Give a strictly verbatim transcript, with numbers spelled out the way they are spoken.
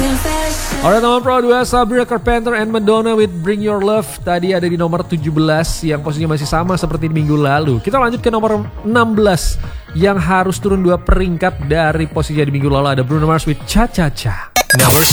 Alright, nomor Pro dua Sabrina Carpenter and Madonna with Bring Your Love. Tadi ada di nomor tujuh belas yang posisinya masih sama seperti di minggu lalu. Kita lanjut ke nomor enam belas yang harus turun dua peringkat dari posisinya di minggu lalu. Ada Bruno Mars with Cha Cha Cha. Number